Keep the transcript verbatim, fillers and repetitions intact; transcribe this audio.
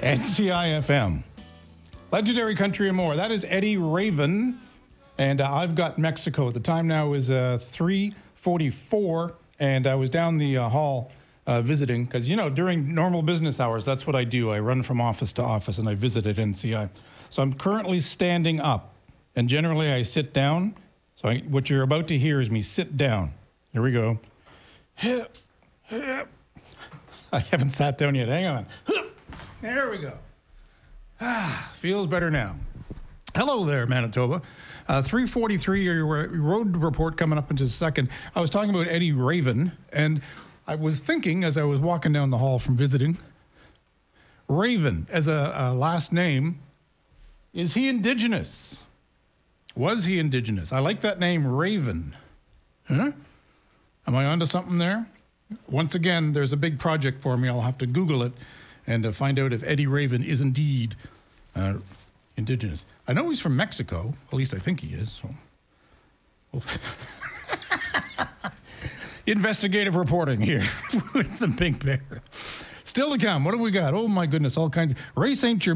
N C I F M. Legendary Country and More. That is Eddie Raven. And uh, I've got Mexico. The time now is uh, three forty-four. And I was down the uh, hall uh, visiting. Because, you know, during normal business hours, that's what I do. I run from office to office and I visit at N C I. So I'm currently standing up. And generally I sit down. So I, what you're about to hear is me sit down. Here we go. I haven't sat down yet. Hang on. There we go. Ah, feels better now. Hello there, Manitoba. Uh, three forty-three, your road report coming up in just a second. I was talking about Eddie Raven, and I was thinking as I was walking down the hall from visiting, Raven as a, a last name, is he Indigenous? Was he Indigenous? I like that name, Raven. Huh? Am I onto something there? Once again, there's a big project for me. I'll have to Google it and uh, find out if Eddie Raven is indeed uh, Indigenous. I know he's from Mexico. At least I think he is. So. Well, investigative reporting here with the Big Bear. Still to come. What do we got? Oh, my goodness. All kinds. Ray Saint Germain.